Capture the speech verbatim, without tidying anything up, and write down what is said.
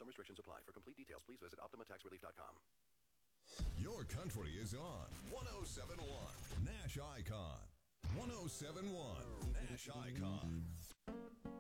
Some restrictions apply. For complete details, please visit Optima Tax Relief dot com. Your country is on one oh seven point one Nash Icon. one oh seven point one Nash Icon.